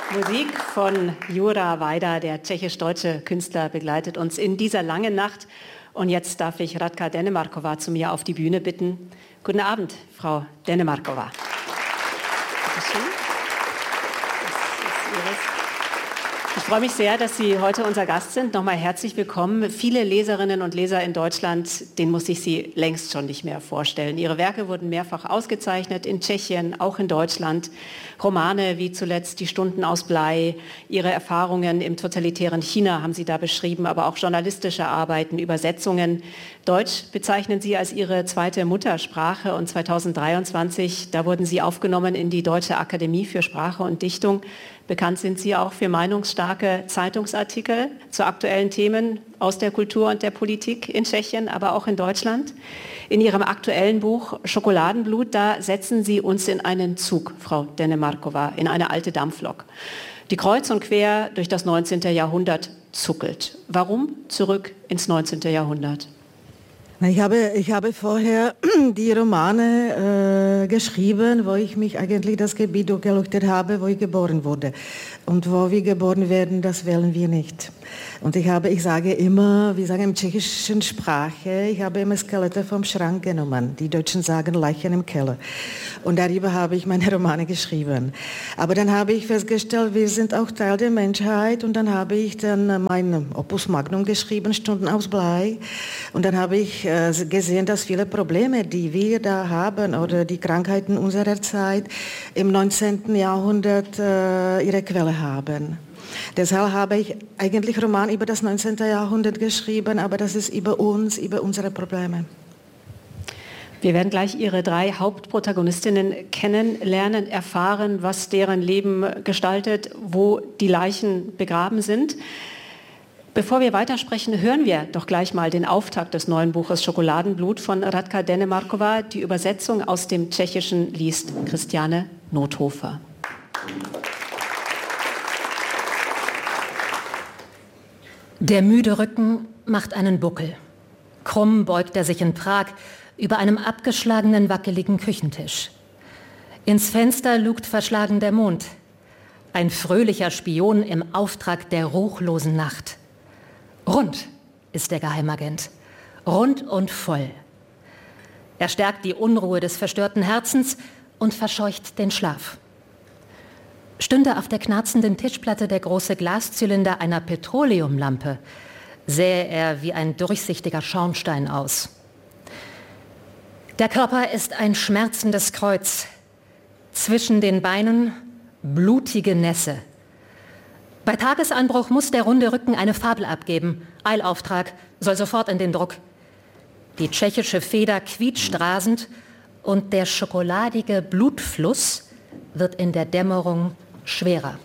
Musik von Jura Vajda, der tschechisch-deutsche Künstler, begleitet uns in dieser langen Nacht. Und jetzt darf ich Radka Dennemarková zu mir auf die Bühne bitten. Guten Abend, Frau Dennemarková. Bitte schön. Das ist Ihres. Ich freue mich sehr, dass Sie heute unser Gast sind. Nochmal herzlich willkommen. Viele Leserinnen und Leser in Deutschland, denen muss ich Sie längst schon nicht mehr vorstellen. Ihre Werke wurden mehrfach ausgezeichnet, in Tschechien, auch in Deutschland. Romane wie zuletzt Die Stunden aus Blei, Ihre Erfahrungen im totalitären China haben Sie da beschrieben, aber auch journalistische Arbeiten, Übersetzungen. Deutsch bezeichnen Sie als Ihre zweite Muttersprache und 2023, da wurden Sie aufgenommen in die Deutsche Akademie für Sprache und Dichtung. Bekannt sind Sie auch für meinungsstarke Zeitungsartikel zu aktuellen Themen aus der Kultur und der Politik in Tschechien, aber auch in Deutschland. In Ihrem aktuellen Buch Schokoladenblut, da setzen Sie uns in einen Zug, Frau Dennemarková, in eine alte Dampflok, die kreuz und quer durch das 19. Jahrhundert zuckelt. Warum zurück ins 19. Jahrhundert? Ich habe vorher die Romane geschrieben, wo ich mich eigentlich das Gebiet durchgeleuchtet habe, wo ich geboren wurde. Und wo wir geboren werden, das wählen wir nicht. Und ich sage immer, wir sagen in tschechischen Sprache, ich habe immer Skelette vom Schrank genommen. Die Deutschen sagen Leichen im Keller. Und darüber habe ich meine Romane geschrieben. Aber dann habe ich festgestellt, wir sind auch Teil der Menschheit. Und dann habe ich dann mein Opus Magnum geschrieben, Stunden aus Blei. Und dann habe ich gesehen, dass viele Probleme, die wir da haben, oder die Krankheiten unserer Zeit im 19. Jahrhundert ihre Quelle haben. Deshalb habe ich eigentlich Roman über das 19. Jahrhundert geschrieben, aber das ist über uns, über unsere Probleme. Wir werden gleich Ihre drei Hauptprotagonistinnen kennenlernen, erfahren, was deren Leben gestaltet, wo die Leichen begraben sind. Bevor wir weitersprechen, hören wir doch gleich mal den Auftakt des neuen Buches Schokoladenblut von Radka Dennemarková. Die Übersetzung aus dem Tschechischen liest Christiane Nothofer. Der müde Rücken macht einen Buckel. Krumm beugt er sich in Prag über einem abgeschlagenen, wackeligen Küchentisch. Ins Fenster lugt verschlagen der Mond. Ein fröhlicher Spion im Auftrag der ruchlosen Nacht. Rund ist der Geheimagent, rund und voll. Er stärkt die Unruhe des verstörten Herzens und verscheucht den Schlaf. Stünde auf der knarzenden Tischplatte der große Glaszylinder einer Petroleumlampe, sähe er wie ein durchsichtiger Schornstein aus. Der Körper ist ein schmerzendes Kreuz, zwischen den Beinen blutige Nässe. Bei Tagesanbruch muss der runde Rücken eine Fabel abgeben. Eilauftrag, soll sofort in den Druck. Die tschechische Feder quietscht rasend und der schokoladige Blutfluss wird in der Dämmerung schwerer.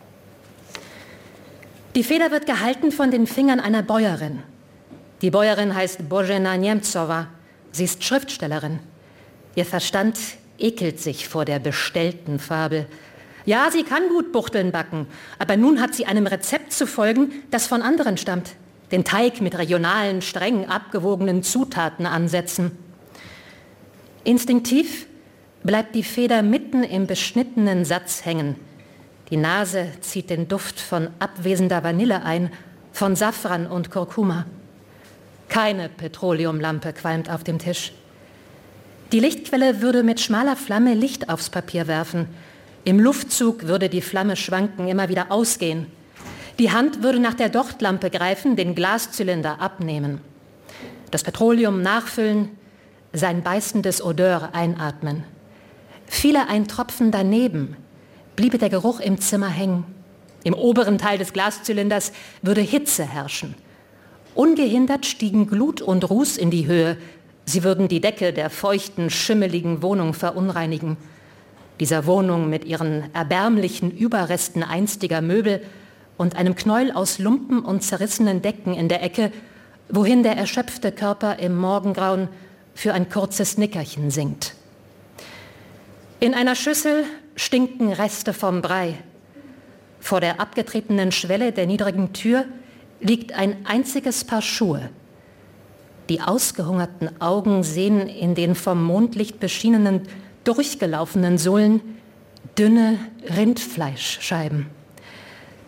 Die Feder wird gehalten von den Fingern einer Bäuerin. Die Bäuerin heißt Božena Němcová. Sie ist Schriftstellerin. Ihr Verstand ekelt sich vor der bestellten Fabel. Ja, sie kann gut Buchteln backen, aber nun hat sie einem Rezept zu folgen, das von anderen stammt. Den Teig mit regionalen, streng abgewogenen Zutaten ansetzen. Instinktiv bleibt die Feder mitten im beschnittenen Satz hängen. Die Nase zieht den Duft von abwesender Vanille ein, von Safran und Kurkuma. Keine Petroleumlampe qualmt auf dem Tisch. Die Lichtquelle würde mit schmaler Flamme Licht aufs Papier werfen. Im Luftzug würde die Flamme schwanken, immer wieder ausgehen. Die Hand würde nach der Dochtlampe greifen, den Glaszylinder abnehmen. Das Petroleum nachfüllen, sein beißendes Odeur einatmen. Fiele ein Tropfen daneben, bliebe der Geruch im Zimmer hängen. Im oberen Teil des Glaszylinders würde Hitze herrschen. Ungehindert stiegen Glut und Ruß in die Höhe. Sie würden die Decke der feuchten, schimmeligen Wohnung verunreinigen. Dieser Wohnung mit ihren erbärmlichen Überresten einstiger Möbel und einem Knäuel aus Lumpen und zerrissenen Decken in der Ecke, wohin der erschöpfte Körper im Morgengrauen für ein kurzes Nickerchen sinkt. In einer Schüssel stinken Reste vom Brei. Vor der abgetretenen Schwelle der niedrigen Tür liegt ein einziges Paar Schuhe. Die ausgehungerten Augen sehen in den vom Mondlicht beschienenen, durchgelaufenen Sohlen dünne Rindfleischscheiben.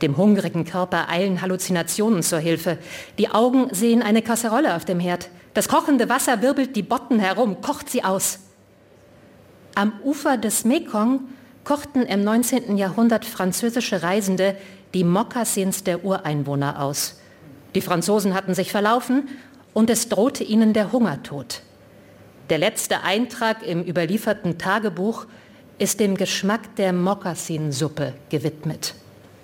Dem hungrigen Körper eilen Halluzinationen zur Hilfe. Die Augen sehen eine Kasserolle auf dem Herd. Das kochende Wasser wirbelt die Botten herum, kocht sie aus. Am Ufer des Mekong kochten im 19. Jahrhundert französische Reisende die Mokassins der Ureinwohner aus. Die Franzosen hatten sich verlaufen und es drohte ihnen der Hungertod. Der letzte Eintrag im überlieferten Tagebuch ist dem Geschmack der Mokassinsuppe gewidmet.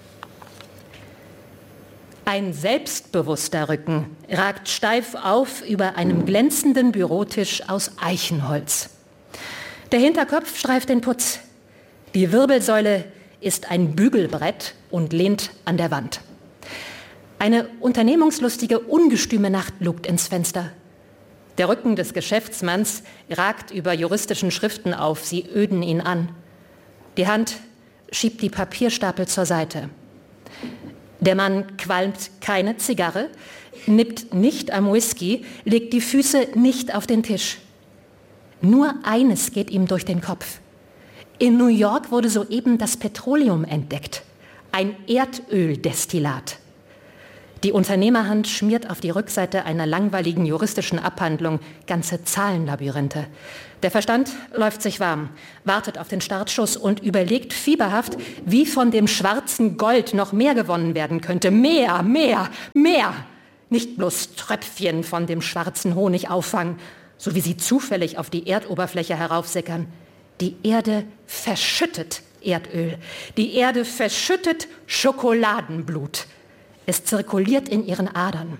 Ein selbstbewusster Rücken ragt steif auf über einem glänzenden Bürotisch aus Eichenholz. Der Hinterkopf streift den Putz. Die Wirbelsäule ist ein Bügelbrett und lehnt an der Wand. Eine unternehmungslustige, ungestüme Nacht lugt ins Fenster. Der Rücken des Geschäftsmanns ragt über juristischen Schriften auf, sie öden ihn an. Die Hand schiebt die Papierstapel zur Seite. Der Mann qualmt keine Zigarre, nippt nicht am Whisky, legt die Füße nicht auf den Tisch. Nur eines geht ihm durch den Kopf. In New York wurde soeben das Petroleum entdeckt, ein Erdöldestillat. Die Unternehmerhand schmiert auf die Rückseite einer langweiligen juristischen Abhandlung ganze Zahlenlabyrinthe. Der Verstand läuft sich warm, wartet auf den Startschuss und überlegt fieberhaft, wie von dem schwarzen Gold noch mehr gewonnen werden könnte. Mehr, mehr, mehr! Nicht bloß Tröpfchen von dem schwarzen Honig auffangen, so wie sie zufällig auf die Erdoberfläche heraufsickern. Die Erde verschüttet Erdöl. Die Erde verschüttet Schokoladenblut. Es zirkuliert in ihren Adern.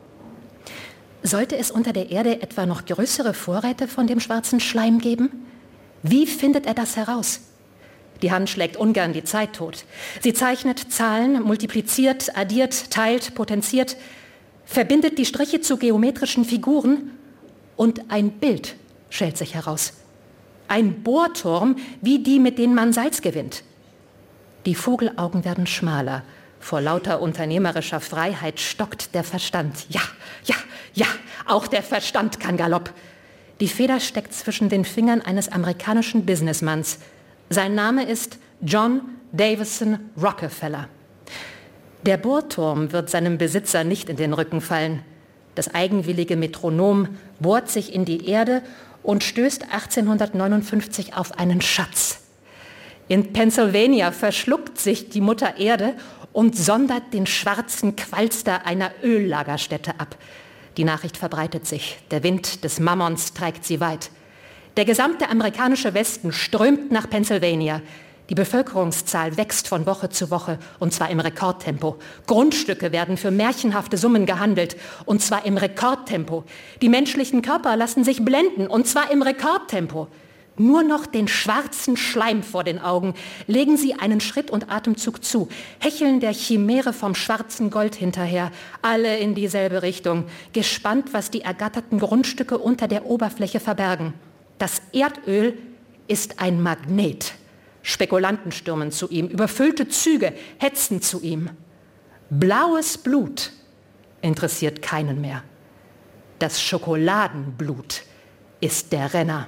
Sollte es unter der Erde etwa noch größere Vorräte von dem schwarzen Schleim geben? Wie findet er das heraus? Die Hand schlägt ungern die Zeit tot. Sie zeichnet Zahlen, multipliziert, addiert, teilt, potenziert, verbindet die Striche zu geometrischen Figuren und ein Bild schält sich heraus. Ein Bohrturm, wie die, mit denen man Salz gewinnt. Die Vogelaugen werden schmaler. Vor lauter unternehmerischer Freiheit stockt der Verstand. Ja, ja, ja, auch der Verstand kann Galopp. Die Feder steckt zwischen den Fingern eines amerikanischen Businessmanns. Sein Name ist John Davison Rockefeller. Der Bohrturm wird seinem Besitzer nicht in den Rücken fallen. Das eigenwillige Metronom bohrt sich in die Erde und stößt 1859 auf einen Schatz. In Pennsylvania verschluckt sich die Mutter Erde und sondert den schwarzen Qualster einer Öllagerstätte ab. Die Nachricht verbreitet sich. Der Wind des Mammons trägt sie weit. Der gesamte amerikanische Westen strömt nach Pennsylvania. Die Bevölkerungszahl wächst von Woche zu Woche, und zwar im Rekordtempo. Grundstücke werden für märchenhafte Summen gehandelt, und zwar im Rekordtempo. Die menschlichen Körper lassen sich blenden, und zwar im Rekordtempo. Nur noch den schwarzen Schleim vor den Augen, legen sie einen Schritt und Atemzug zu, hecheln der Chimäre vom schwarzen Gold hinterher, alle in dieselbe Richtung, gespannt, was die ergatterten Grundstücke unter der Oberfläche verbergen. Das Erdöl ist ein Magnet. Spekulanten stürmen zu ihm, überfüllte Züge hetzen zu ihm. Blaues Blut interessiert keinen mehr. Das Schokoladenblut ist der Renner.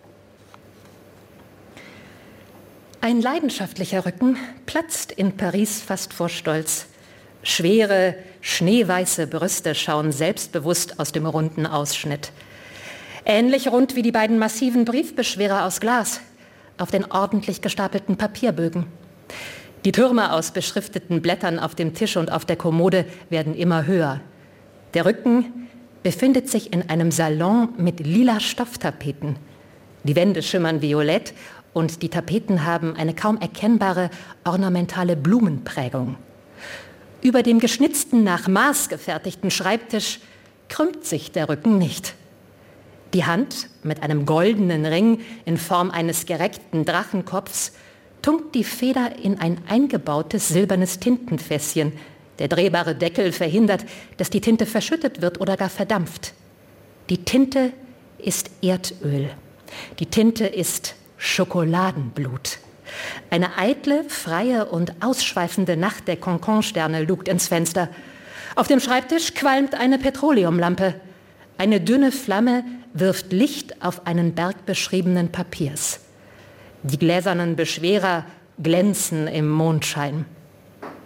Ein leidenschaftlicher Rücken platzt in Paris fast vor Stolz. Schwere, schneeweiße Brüste schauen selbstbewusst aus dem runden Ausschnitt. Ähnlich rund wie die beiden massiven Briefbeschwerer aus Glas auf den ordentlich gestapelten Papierbögen. Die Türme aus beschrifteten Blättern auf dem Tisch und auf der Kommode werden immer höher. Der Rücken befindet sich in einem Salon mit lila Stofftapeten. Die Wände schimmern violett und die Tapeten haben eine kaum erkennbare ornamentale Blumenprägung. Über dem geschnitzten, nach Maß gefertigten Schreibtisch krümmt sich der Rücken nicht. Die Hand mit einem goldenen Ring in Form eines gereckten Drachenkopfs tunkt die Feder in ein eingebautes silbernes Tintenfässchen. Der drehbare Deckel verhindert, dass die Tinte verschüttet wird oder gar verdampft. Die Tinte ist Erdöl. Die Tinte ist Schokoladenblut. Eine eitle, freie und ausschweifende Nacht der Cancan-Sterne lugt ins Fenster. Auf dem Schreibtisch qualmt eine Petroleumlampe. Eine dünne Flamme wirft Licht auf einen Berg beschriebenen Papiers. Die gläsernen Beschwerer glänzen im Mondschein.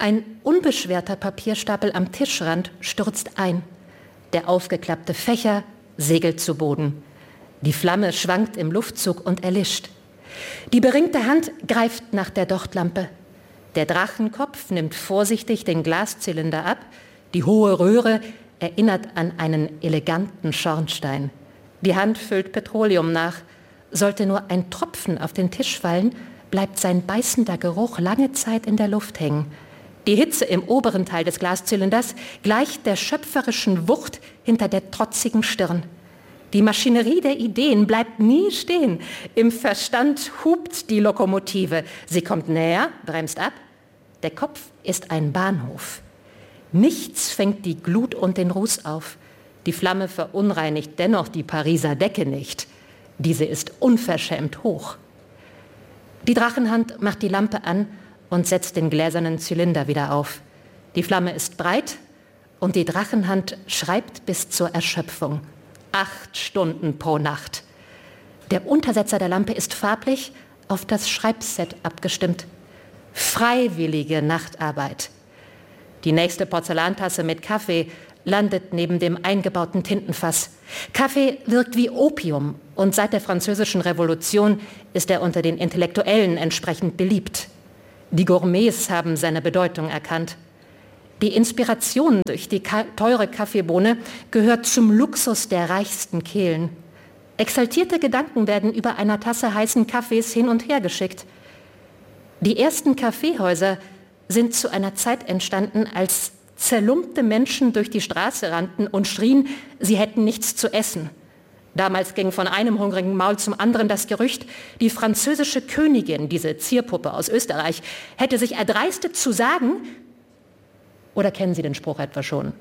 Ein unbeschwerter Papierstapel am Tischrand stürzt ein. Der aufgeklappte Fächer segelt zu Boden. Die Flamme schwankt im Luftzug und erlischt. Die beringte Hand greift nach der Dochtlampe. Der Drachenkopf nimmt vorsichtig den Glaszylinder ab. Die hohe Röhre erinnert an einen eleganten Schornstein. Die Hand füllt Petroleum nach. Sollte nur ein Tropfen auf den Tisch fallen, bleibt sein beißender Geruch lange Zeit in der Luft hängen. Die Hitze im oberen Teil des Glaszylinders gleicht der schöpferischen Wucht hinter der trotzigen Stirn. Die Maschinerie der Ideen bleibt nie stehen. Im Verstand hupt die Lokomotive. Sie kommt näher, bremst ab. Der Kopf ist ein Bahnhof. Nichts fängt die Glut und den Ruß auf. Die Flamme verunreinigt dennoch die Pariser Decke nicht. Diese ist unverschämt hoch. Die Drachenhand macht die Lampe an und setzt den gläsernen Zylinder wieder auf. Die Flamme ist breit und die Drachenhand schreibt bis zur Erschöpfung. 8 Stunden pro Nacht. Der Untersetzer der Lampe ist farblich auf das Schreibset abgestimmt. Freiwillige Nachtarbeit. Die nächste Porzellantasse mit Kaffee landet neben dem eingebauten Tintenfass. Kaffee wirkt wie Opium und seit der Französischen Revolution ist er unter den Intellektuellen entsprechend beliebt. Die Gourmets haben seine Bedeutung erkannt. Die Inspiration durch die teure Kaffeebohne gehört zum Luxus der reichsten Kehlen. Exaltierte Gedanken werden über einer Tasse heißen Kaffees hin und her geschickt. Die ersten Kaffeehäuser sind zu einer Zeit entstanden, als zerlumpte Menschen durch die Straße rannten und schrien, sie hätten nichts zu essen. Damals ging von einem hungrigen Maul zum anderen das Gerücht, die französische Königin, diese Zierpuppe aus Österreich, hätte sich erdreistet zu sagen, oder kennen Sie den Spruch etwa schon?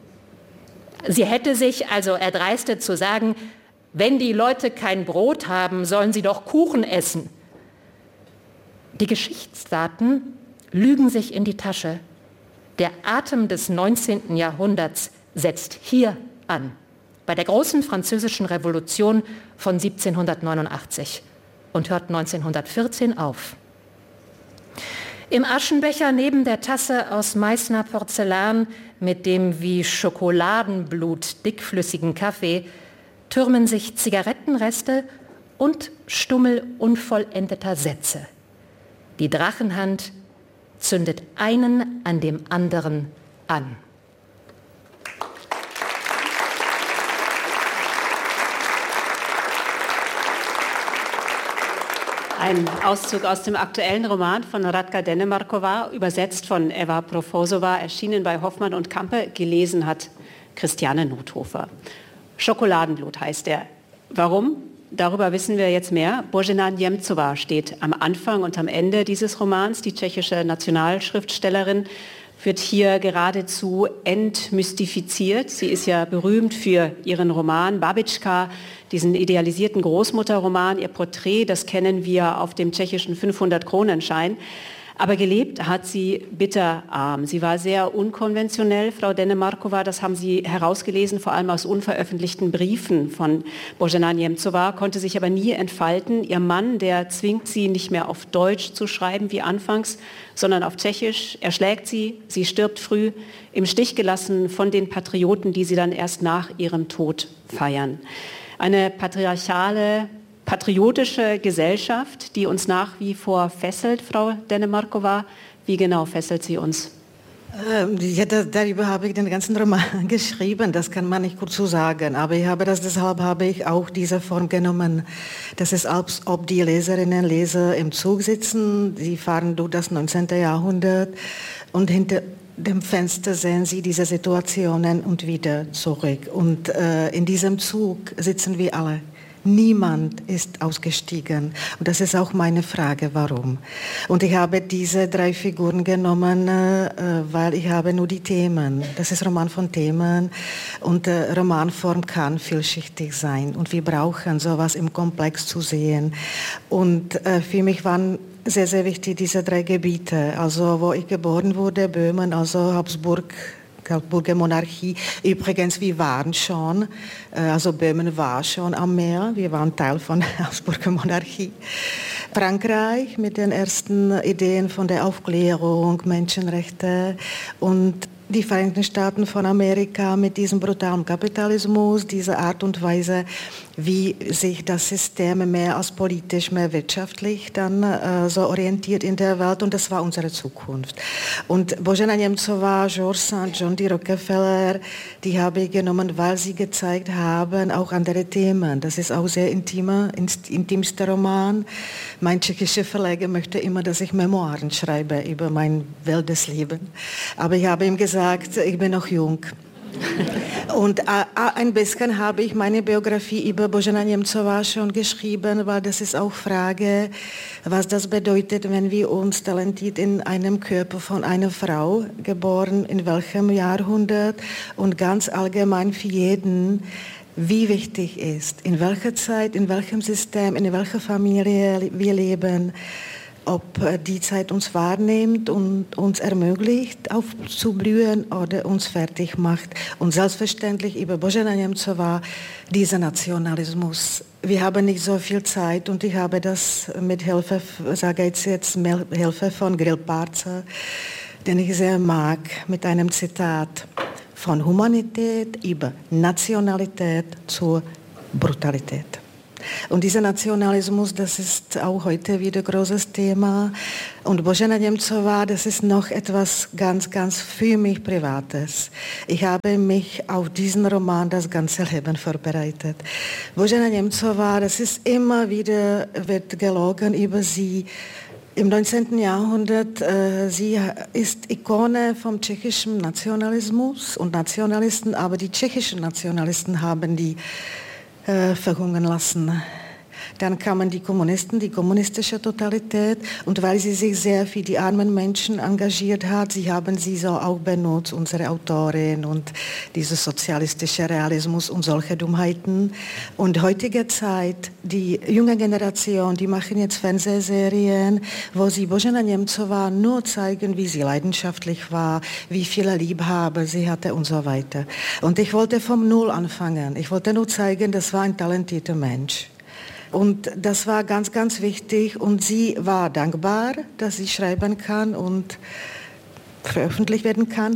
Sie hätte sich also erdreistet zu sagen, wenn die Leute kein Brot haben, sollen sie doch Kuchen essen. Die Geschichtsdaten lügen sich in die Tasche. Der Atem des 19. Jahrhunderts setzt hier an, bei der großen französischen Revolution von 1789 und hört 1914 auf. Im Aschenbecher neben der Tasse aus Meißner Porzellan mit dem wie Schokoladenblut dickflüssigen Kaffee türmen sich Zigarettenreste und Stummel unvollendeter Sätze. Die Drachenhand zündet einen an dem anderen an. Ein Auszug aus dem aktuellen Roman von Radka Dennemarková, übersetzt von Eva Profosová, erschienen bei Hoffmann und Campe, gelesen hat Christiane Nothofer. Schokoladenblut heißt er. Warum? Darüber wissen wir jetzt mehr. Božena Němcová steht am Anfang und am Ende dieses Romans. Die tschechische Nationalschriftstellerin wird hier geradezu entmystifiziert. Sie ist ja berühmt für ihren Roman Babička, diesen idealisierten Großmutterroman. Ihr Porträt, das kennen wir auf dem tschechischen 500-Kronenschein. Aber gelebt hat sie bitterarm. Sie war sehr unkonventionell, Frau Dennemarková. Das haben Sie herausgelesen, vor allem aus unveröffentlichten Briefen von Božena Němcová, konnte sich aber nie entfalten. Ihr Mann, der zwingt sie nicht mehr auf Deutsch zu schreiben wie anfangs, sondern auf Tschechisch. Er schlägt sie, sie stirbt früh, im Stich gelassen von den Patrioten, die sie dann erst nach ihrem Tod feiern. Eine patriotische Gesellschaft, die uns nach wie vor fesselt, Frau Dennemarková. Wie genau fesselt sie uns? Darüber habe ich den ganzen Roman geschrieben, das kann man nicht kurz so sagen, aber deshalb habe ich auch diese Form genommen. Das ist, als ob die Leserinnen und Leser im Zug sitzen, sie fahren durch das 19. Jahrhundert und hinter dem Fenster sehen sie diese Situationen und wieder zurück. Und in diesem Zug sitzen wir alle. Niemand ist ausgestiegen. Und das ist auch meine Frage, warum. Und ich habe diese 3 Figuren genommen, weil ich habe nur die Themen. Das ist Roman von Themen. Und Romanform kann vielschichtig sein. Und wir brauchen sowas im Komplex zu sehen. Und für mich waren sehr, sehr wichtig diese 3 Gebiete. Also wo ich geboren wurde, Böhmen, also Habsburg, Habsburger Monarchie. Übrigens, wir waren schon, also Böhmen war schon am Meer, wir waren Teil von der Habsburger Monarchie. Frankreich mit den ersten Ideen von der Aufklärung, Menschenrechte und die Vereinigten Staaten von Amerika mit diesem brutalen Kapitalismus, diese Art und Weise, wie sich das System mehr als politisch, mehr wirtschaftlich dann so orientiert in der Welt, und das war unsere Zukunft. Und Božena Němcová, Georges Sand, John D. Rockefeller, die habe ich genommen, weil sie gezeigt haben, auch andere Themen. Das ist auch sehr intimster Roman. Mein tschechischer Verleger möchte immer, dass ich Memoiren schreibe über mein wildes Leben. Aber ich habe ihm gesagt, ich bin noch jung. Und ein bisschen habe ich meine Biografie über Božena Němcová schon geschrieben, weil das ist auch Frage, was das bedeutet, wenn wir uns talentiert in einem Körper von einer Frau geboren, in welchem Jahrhundert, und ganz allgemein für jeden, wie wichtig ist, in welcher Zeit, in welchem System, in welcher Familie wir leben, ob die Zeit uns wahrnimmt und uns ermöglicht, aufzublühen oder uns fertig macht. Und selbstverständlich über Božena Němcová, dieser Nationalismus. Wir haben nicht so viel Zeit, und ich habe das mit Hilfe, sage ich jetzt, Hilfe von Grillparzer, den ich sehr mag, mit einem Zitat: von Humanität über Nationalität zur Brutalität. Und dieser Nationalismus, das ist auch heute wieder ein großes Thema. Und Božena Němcová, das ist noch etwas ganz, ganz für mich Privates. Ich habe mich auf diesen Roman das ganze Leben vorbereitet. Božena Němcová, das ist immer wieder, wird gelogen über sie. Im 19. Jahrhundert, sie ist Ikone vom tschechischen Nationalismus und Nationalisten, aber die tschechischen Nationalisten haben die verhungern lassen. Dann kamen die Kommunisten, die kommunistische Totalität, und weil sie sich sehr für die armen Menschen engagiert hat, sie haben sie so auch benutzt, unsere Autorin, und dieser sozialistische Realismus und solche Dummheiten. Und heutige Zeit, die junge Generation, die machen jetzt Fernsehserien, wo sie Božena Němcová nur zeigen, wie sie leidenschaftlich war, wie viele Liebhaber sie hatte und so weiter. Und ich wollte vom Null anfangen. Ich wollte nur zeigen, das war ein talentierter Mensch. Und das war ganz, ganz wichtig, und sie war dankbar, dass sie schreiben kann und veröffentlicht werden kann.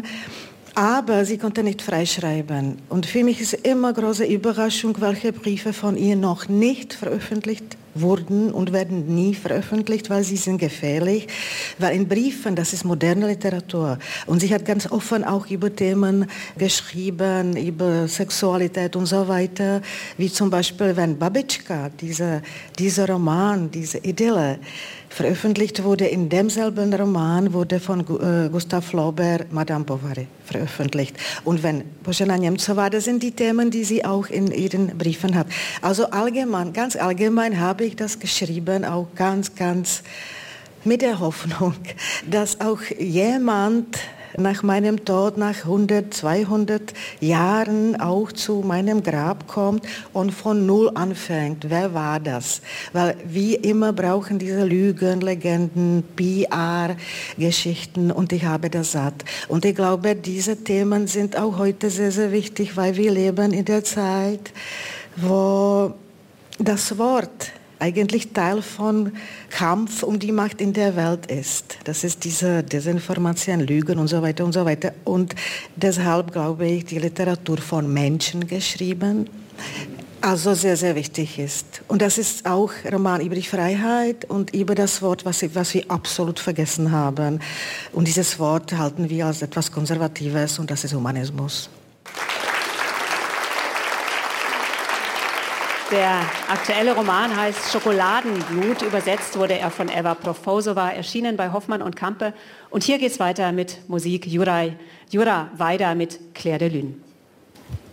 Aber sie konnte nicht freischreiben. Und für mich ist immer große Überraschung, welche Briefe von ihr noch nicht veröffentlicht wurden und werden nie veröffentlicht, weil sie sind gefährlich. Weil in Briefen, das ist moderne Literatur. Und sie hat ganz offen auch über Themen geschrieben, über Sexualität und so weiter. Wie zum Beispiel, wenn Babička, dieser Roman, diese Idylle, veröffentlicht wurde, in demselben Roman wurde von Gustav Flaubert Madame Bovary veröffentlicht. Und wenn Božena Němcová, das sind die Themen, die sie auch in ihren Briefen hat. Also allgemein, ganz allgemein habe ich das geschrieben, auch ganz, ganz mit der Hoffnung, dass auch jemand nach meinem Tod, nach 100, 200 Jahren auch zu meinem Grab kommt und von Null anfängt. Wer war das? Weil wir immer brauchen diese Lügen, Legenden, PR-Geschichten, und ich habe das satt. Und ich glaube, diese Themen sind auch heute sehr, sehr wichtig, weil wir leben in der Zeit, wo das Wort eigentlich Teil von Kampf um die Macht in der Welt ist. Das ist diese Desinformation, Lügen und so weiter und so weiter. Und deshalb glaube ich, die Literatur von Menschen geschrieben, also sehr, sehr wichtig ist. Und das ist auch Roman über die Freiheit und über das Wort, was wir absolut vergessen haben. Und dieses Wort halten wir als etwas Konservatives, und das ist Humanismus. Der aktuelle Roman heißt Schokoladenblut. Übersetzt wurde er von Eva Profosova, erschienen bei Hoffmann und Campe. Und hier geht's weiter mit Musik. Jura Weida mit Claire de Lune.